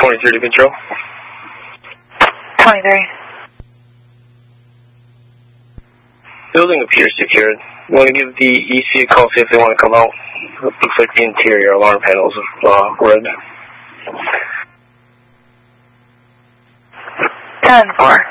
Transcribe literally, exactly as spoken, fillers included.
twenty-three to control. twenty-three. Building appears secured. You want to give the E C a call, see if they want to come out. It looks like the interior alarm panels are uh, red. ten four.